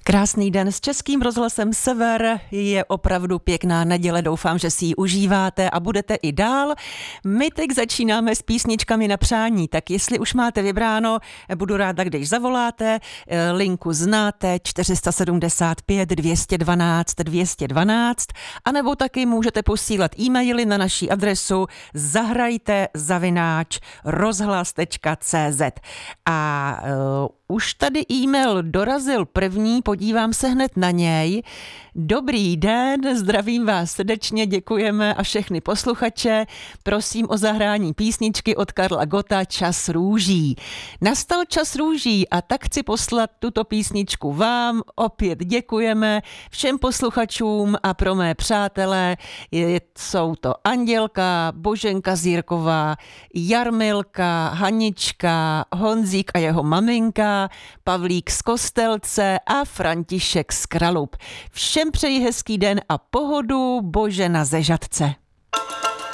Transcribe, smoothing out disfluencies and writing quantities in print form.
Krásný den s Českým rozhlasem Sever, je opravdu pěkná neděle, doufám, že si ji užíváte a budete i dál. My teď začínáme s písničkami na přání, tak jestli už máte vybráno, budu ráda, když zavoláte, linku znáte 475 212 212, anebo taky můžete posílat e-maily na naší adresu zahrajte@rozhlas.cz. A už tady e-mail dorazil první, podívám se hned na něj. Dobrý den, zdravím vás srdečně, děkujeme a všechny posluchače. Prosím o zahrání písničky od Karla Gotta Čas růží. Nastal čas růží a tak chci poslat tuto písničku vám. Opět děkujeme všem posluchačům a pro mé přátelé. Jsou to Andělka, Boženka Zírková, Jarmilka, Hanička, Honzík a jeho maminka, Pavlík z Kostelce a František z Kralup. Všem přeji hezký den a pohodu, Božena ze Žatce.